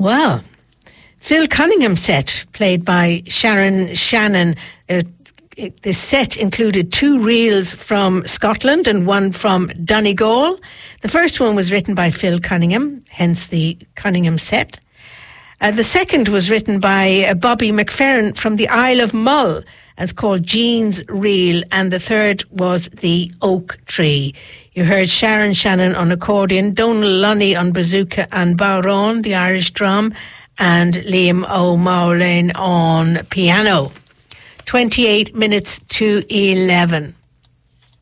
Well, Phil Cunningham set, played by Sharon Shannon. This set included 2 reels from Scotland and 1 from Donegal. The first one was written by Phil Cunningham, hence the Cunningham set. The second was written by Bobby McFerrin from the Isle of Mull. It's called Jean's Reel. And the third was The Oak Tree. You heard Sharon Shannon on accordion, Donal Lunny on bazooka and bodhrán, the Irish drum, and Liam O'Maulane on piano. 28 minutes to 11.